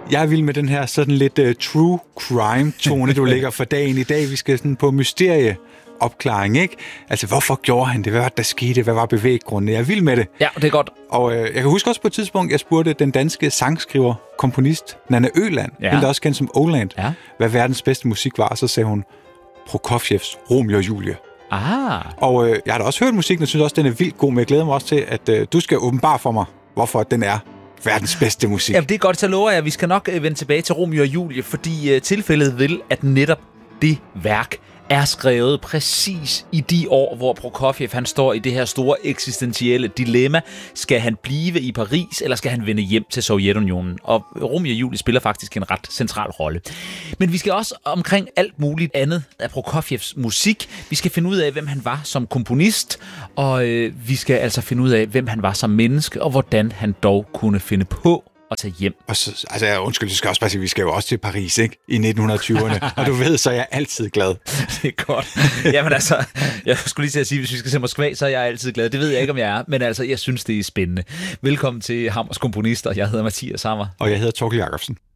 Jeg er vild med den her sådan lidt true crime-tone, du lægger for dagen i dag. Vi skal sådan på mysterieopklaring, ikke? Altså, hvorfor gjorde han det? Hvad var det, der skete? Hvad var bevæggrunden? Jeg er vild med det. Ja, det er godt. Og jeg kan huske også på et tidspunkt, jeg spurgte den danske sangskriver, komponist, Nanna Øland, hende der også kendt som Oland, hvad verdens bedste musik var, og så sagde hun Prokofievs Romeo og Julie. Og jeg har da også hørt musikken, og synes også, den er vildt god, men jeg glæder mig også til, at du skal åbenbare for mig, hvorfor den er verdens bedste musik. Jamen, det er godt, så lover jeg, at vi skal nok vende tilbage til Romeo og Julie, fordi tilfældet vil, at netop det værk er skrevet præcis i de år, hvor Prokofjev han står i det her store eksistentielle dilemma. Skal han blive i Paris, eller skal han vende hjem til Sovjetunionen? Og Romeo og Julie spiller faktisk en ret central rolle. Men vi skal også omkring alt muligt andet af Prokofjevs musik. Vi skal finde ud af, hvem han var som komponist, og vi skal altså finde ud af, hvem han var som menneske, og hvordan han dog kunne finde på at tage hjem. Og så, altså, undskyld, du skal også bare sige, vi skal jo også til Paris, ikke? I 1920'erne. Og du ved, så er jeg altid glad. Det er godt. Jamen altså, jeg skulle lige til at sige, hvis vi skal til Moskva, så er jeg altid glad. Det ved jeg ikke, om jeg er, men altså, jeg synes, det er spændende. Velkommen til Hammers Komponister. Jeg hedder Mathias Hammer. Og jeg hedder Torkel Jacobsen.